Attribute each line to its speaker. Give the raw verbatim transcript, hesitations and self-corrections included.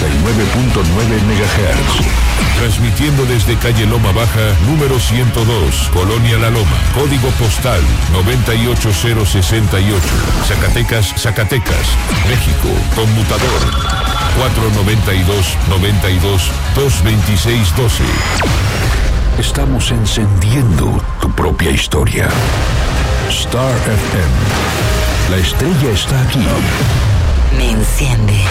Speaker 1: noventa y nueve punto nueve megahertz.
Speaker 2: Transmitiendo desde calle Loma Baja, número ciento dos, Colonia La Loma, código postal noventa y ocho cero sesenta y ocho, Zacatecas, Zacatecas, México, conmutador cuatro noventa y dos, noventa y dos, dos veintiséis doce.
Speaker 1: Estamos encendiendo tu propia historia. Star F M. La estrella está aquí.
Speaker 3: Me enciende.